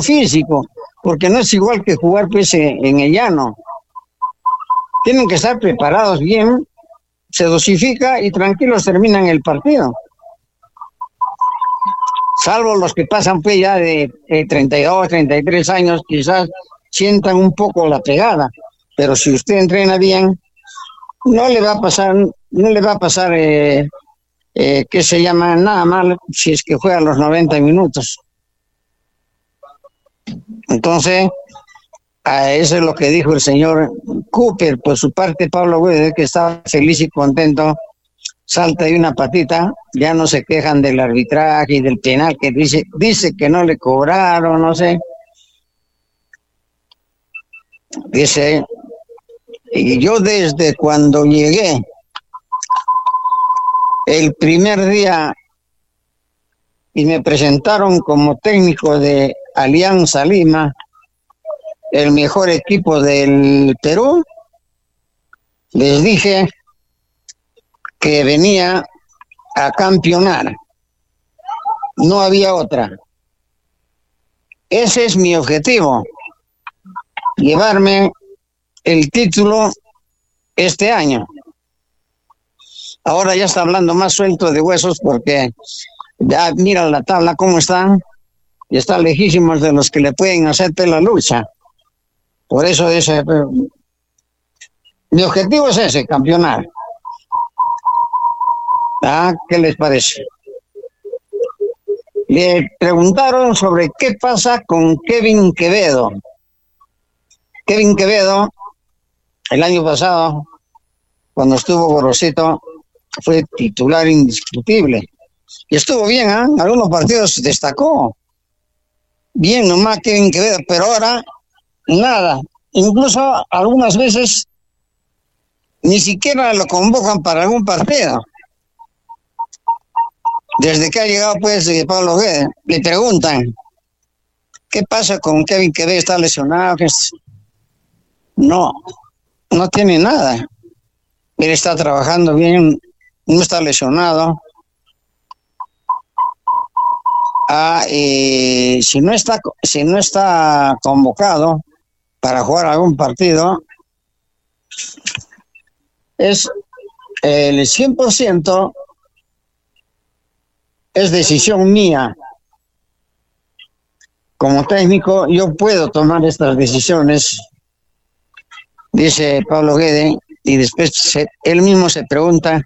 preparo físico, porque no es igual que jugar pues en el llano. Tienen que estar preparados bien, se dosifica y tranquilos terminan el partido. Salvo los que pasan pues ya de 32, 33 años, quizás sientan un poco la pegada, pero si usted entrena bien, no le va a pasar que se llama nada mal si es que juega los 90 minutos. Entonces, eso es lo que dijo el señor Cooper. Por su parte, Pablo Guede, que estaba feliz y contento, salta de una patita, ya no se quejan del arbitraje y del penal que dice que no le cobraron, no sé. Dice, y yo desde cuando llegué, el primer día, y me presentaron como técnico de Alianza Lima, el mejor equipo del Perú, les dije que venía a campeonar. No había otra. Ese es mi objetivo, llevarme el título este año. Ahora ya está hablando más suelto de huesos porque ya mira la tabla cómo está y está lejísimos de los que le pueden hacer la lucha. Por eso mi objetivo es ese, campeonar. ¿Qué les parece? Le preguntaron sobre qué pasa con Kevin Quevedo. Kevin Quevedo, el año pasado, cuando estuvo Gorosito, fue titular indiscutible. Y estuvo bien, ¿eh? Algunos partidos destacó. Bien nomás Kevin Quevedo, pero ahora nada. Incluso algunas veces ni siquiera lo convocan para algún partido. Desde que ha llegado pues Pablo Guede, le preguntan ¿qué pasa con Kevin Quevedo? ¿Está lesionado? No tiene nada. Él está trabajando bien, no está lesionado. Si no está convocado para jugar algún partido, es el 100% es decisión mía. Como técnico, yo puedo tomar estas decisiones, dice Pablo Guede, y después él mismo se pregunta,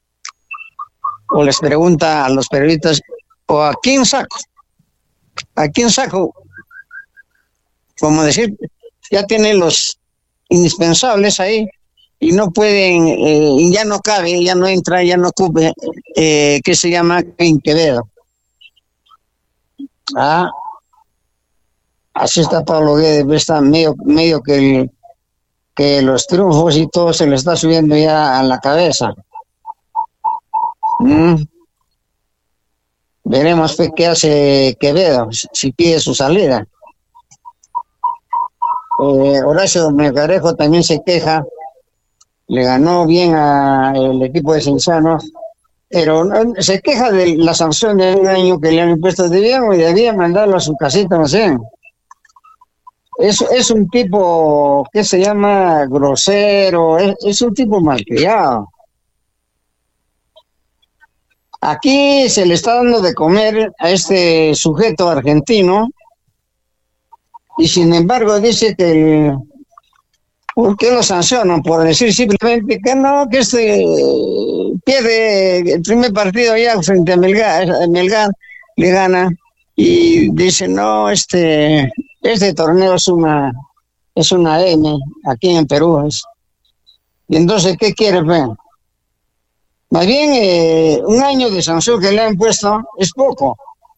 o les pregunta a los periodistas, ¿o a quién saco? ¿A quién saco? Como decir, ya tiene los indispensables ahí, y no pueden, y ya no cabe, ya no entra, ya no cubre, que se llama Kevin Quevedo. Así está Pablo Guede, está medio que los triunfos y todo se le está subiendo ya a la cabeza. Veremos pues, qué hace Quevedo, si pide su salida. Horacio Melgarejo también se queja, le ganó bien al equipo de Cinciano, pero se queja de la sanción de un año que le han impuesto. Debía mandarlo a su casita, no sé. Es un tipo que se llama grosero, es un tipo malcriado. Aquí se le está dando de comer a este sujeto argentino y sin embargo dice que ¿por qué lo sancionan? Por decir simplemente que no, que pierde el primer partido ya frente a Melgar le gana y dice no, este torneo es una M aquí en Perú. Y entonces, ¿qué quiere ver? Más bien, un año de sanción que le han puesto es poco.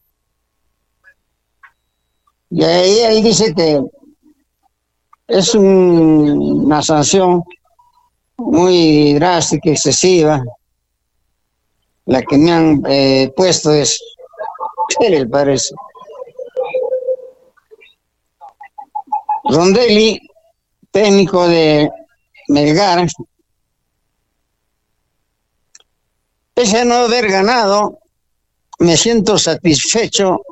Y ahí él dice que es una sanción muy drástica, excesiva. La que me han puesto es, ¿qué les parece? Rondelli, técnico de Melgar, pese a no haber ganado, me siento satisfecho